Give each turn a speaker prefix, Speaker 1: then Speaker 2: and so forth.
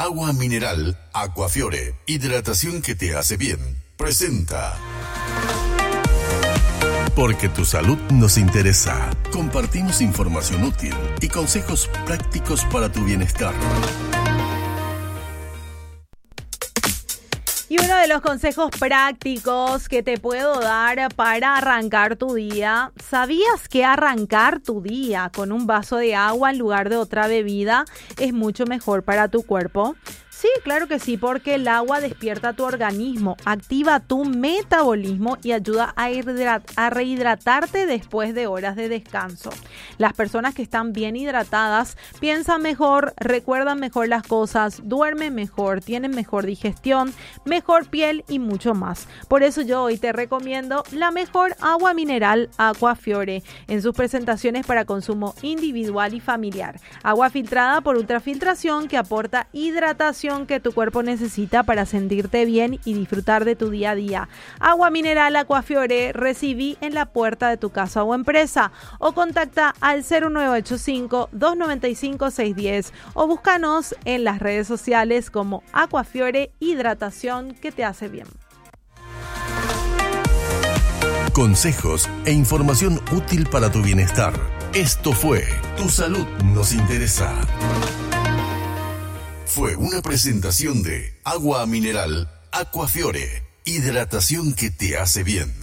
Speaker 1: Agua mineral Aquafiore, hidratación que te hace bien. Presenta. Porque tu salud nos interesa. Compartimos información útil y consejos prácticos para tu bienestar.
Speaker 2: Y uno de los consejos prácticos que te puedo dar para arrancar tu día, ¿sabías que arrancar tu día con un vaso de agua en lugar de otra bebida es mucho mejor para tu cuerpo? Sí, claro que sí, porque el agua despierta tu organismo, activa tu metabolismo y ayuda a rehidratarte después de horas de descanso. Las personas que están bien hidratadas piensan mejor, recuerdan mejor las cosas, duermen mejor, tienen mejor digestión, mejor piel y mucho más. Por eso yo hoy te recomiendo la mejor agua mineral Aquafiore en sus presentaciones para consumo individual y familiar. Agua filtrada por ultrafiltración que aporta hidratación que tu cuerpo necesita para sentirte bien y disfrutar de tu día a día. Agua mineral Aquafiore recibí en la puerta de tu casa o empresa o contacta al 0985-295-610 o búscanos en las redes sociales como Aquafiore Hidratación que te hace bien.
Speaker 1: Consejos e información útil para tu bienestar. Esto fue Tu Salud Nos Interesa. Fue una presentación de Agua Mineral Aquafiore, hidratación que te hace bien.